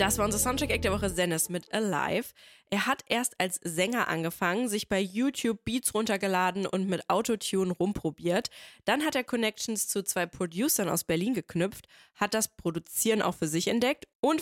Das war unser Soundtrack-Act der Woche, Zennes mit Alive. Er hat erst als Sänger angefangen, sich bei YouTube Beats runtergeladen und mit Autotune rumprobiert. Dann hat er Connections zu 2 Producern aus Berlin geknüpft, hat das Produzieren auch für sich entdeckt und